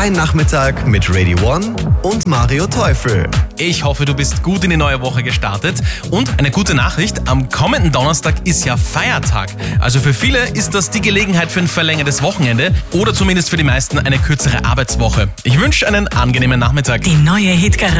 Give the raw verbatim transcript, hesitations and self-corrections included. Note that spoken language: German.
Dein Nachmittag mit Radio One und Mario Teufel. Ich hoffe, du bist gut in die neue Woche gestartet. Und eine gute Nachricht, am kommenden Donnerstag ist ja Feiertag. Also für viele ist das die Gelegenheit für ein verlängertes Wochenende oder zumindest für die meisten eine kürzere Arbeitswoche. Ich wünsche einen angenehmen Nachmittag. Die neue Hitgarage